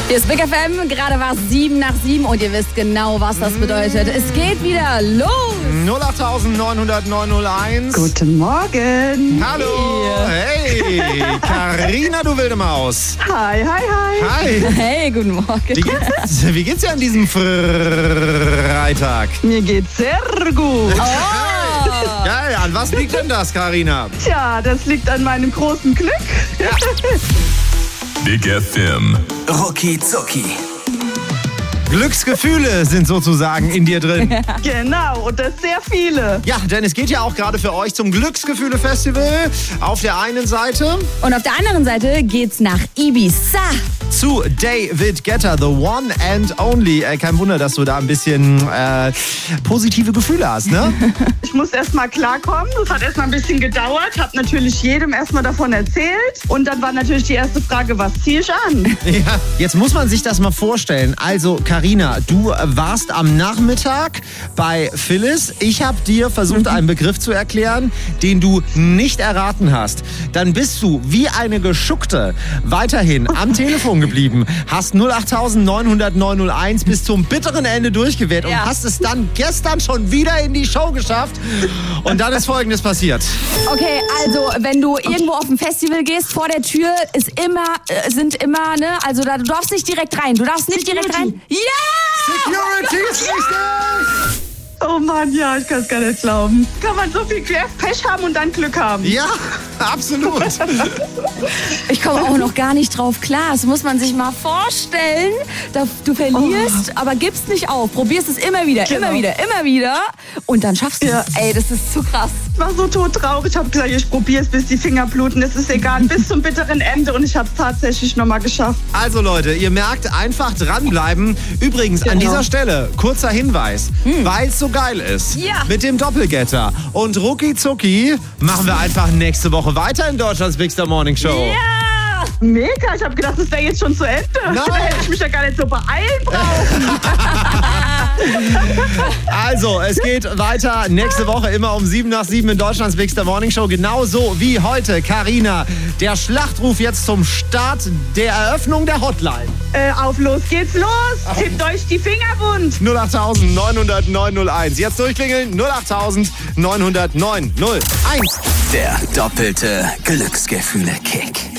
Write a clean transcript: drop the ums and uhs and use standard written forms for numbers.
Hier ist Big FM, gerade war es 7:07 und ihr wisst genau, was das bedeutet. Es geht wieder los. 08900901. Guten Morgen. Hallo. Hey. Carina, du wilde Maus. Hi, hi, hi. Hi. Hey, guten Morgen. Wie geht's dir an diesem Freitag? Mir geht's sehr gut. Geil, an was liegt denn das, Carina? Tja, das liegt an meinem großen Glück. Ja. Big FM. Rucki Zucki. Glücksgefühle sind sozusagen in dir drin. Genau, und das sehr viele. Ja, denn es geht ja auch gerade für euch zum Glücksgefühle-Festival auf der einen Seite. Und auf der anderen Seite geht's nach Ibiza. Zu David Guetta, the one and only. Kein Wunder, dass du da ein bisschen positive Gefühle hast, ne? Ich muss erst mal klarkommen. Das hat erst mal ein bisschen gedauert. Hab natürlich jedem erst mal davon erzählt. Und dann war natürlich die erste Frage, was ziehe ich an? Ja, jetzt muss man sich das mal vorstellen. Also, Carina, du warst am Nachmittag bei Phyllis. Ich habe dir versucht, einen Begriff zu erklären, den du nicht erraten hast. Dann bist du wie eine Geschuckte weiterhin am Telefon geblieben, hast 08900901 bis zum bitteren Ende durchgewählt und hast es dann gestern schon wieder in die Show geschafft. Und dann ist Folgendes passiert. Okay, also wenn du irgendwo auf ein Festival gehst, vor der Tür sind immer, ne, also du darfst nicht direkt rein. Du darfst nicht direkt rein. Ja! Security ist richtig! Oh Mann, ja, ich kann es gar nicht glauben. Kann man so viel Pech haben und dann Glück haben? Ja, absolut. Ich komme auch noch gar nicht drauf klar. Das muss man sich mal vorstellen. Du verlierst, aber gibst nicht auf. Probierst es immer wieder, immer wieder. Und dann schaffst du es. Ey, das ist zu krass. Ich war so todtraurig. Ich habe gesagt, ich probiere es, bis die Finger bluten. Es ist egal, bis zum bitteren Ende. Und ich habe es tatsächlich nochmal geschafft. Also Leute, ihr merkt, einfach dranbleiben. Übrigens, an dieser Stelle, kurzer Hinweis, weil es so geil ist, mit dem Doppelgetter und Rucki Zucki machen wir einfach nächste Woche weiter in Deutschlands Big Star Morning Show. Ja! Mega, ich habe gedacht, das wäre jetzt schon zu Ende. Nein. Da hätte ich mich ja gar nicht so beeilen brauchen. Also, es geht weiter nächste Woche immer um 7:07 in Deutschlands Big Star Morning Show. Genauso wie heute, Carina. Der Schlachtruf jetzt zum Start der Eröffnung der Hotline. Auf los geht's los. Tippt euch die Finger wund. 08900901. Jetzt durchklingeln. 08900901. Der doppelte Glücksgefühle-Kick.